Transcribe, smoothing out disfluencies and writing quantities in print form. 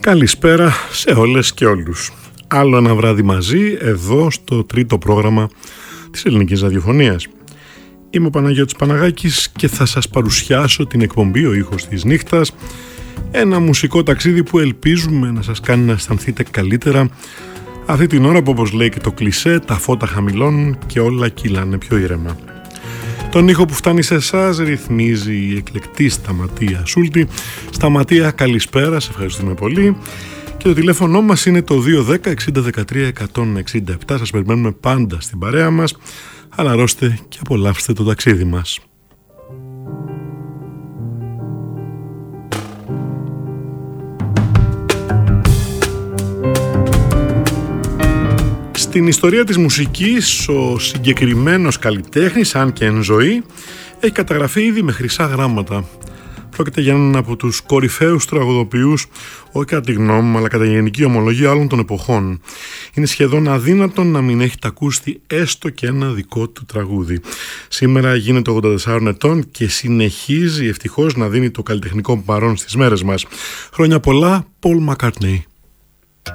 Καλησπέρα σε όλες και όλους. Άλλο ένα βράδυ μαζί εδώ στο τρίτο πρόγραμμα της ελληνικής ραδιοφωνίας. Είμαι ο Παναγιώτης Παναγάκης και θα σας παρουσιάσω την εκπομπή «Ο ήχος της νύχτας», ένα μουσικό ταξίδι που ελπίζουμε να σας κάνει να αισθανθείτε καλύτερα αυτή την ώρα που, όπως λέει και το κλισέ, τα φώτα χαμηλώνουν και όλα κυλάνε πιο ήρεμα. Τον ήχο που φτάνει σε εσάς ρυθμίζει η εκλεκτή Σταματία Σούλτη. Σταματία, καλησπέρα, σε ευχαριστούμε πολύ. Και το τηλέφωνο μας είναι το 210 60 13 167. Σας περιμένουμε πάντα στην παρέα μας. Χαλαρώστε και απολαύστε το ταξίδι μας. Στην ιστορία της μουσικής, ο συγκεκριμένος καλλιτέχνης, αν και εν ζωή, έχει καταγραφεί ήδη με χρυσά γράμματα. Πρόκειται για έναν από τους κορυφαίους τραγουδοποιούς, όχι κατά τη γνώμη μου, αλλά κατά γενική ομολογία όλων των εποχών. Είναι σχεδόν αδύνατο να μην έχετε ακούσει έστω και ένα δικό του τραγούδι. Σήμερα γίνεται 84 ετών και συνεχίζει ευτυχώς να δίνει το καλλιτεχνικό παρόν στις μέρες μας. Χρόνια πολλά, Paul McCartney.